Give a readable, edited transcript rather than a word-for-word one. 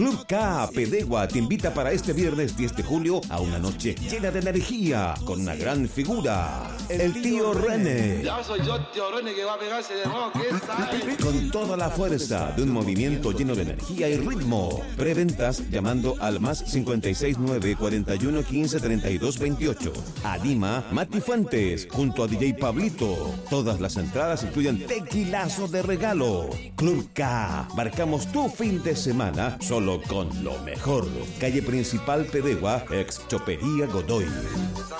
Club K Pedegua te invita para este viernes 10 de julio a una noche llena de energía con una gran figura, el tío René. Ya soy yo, tío René, que va a pegarse de nuevo. ¿Qué está? Con toda la fuerza de un movimiento lleno de energía y ritmo. Preventas llamando al más 569 41 15 32 28. Anima Mati Fuentes junto a DJ Pablito. Todas las entradas incluyen tequilazo de regalo. Club K. Marcamos tu fin de semana solo con lo mejor. Calle Principal Pedegua, ex Chopería Godoy.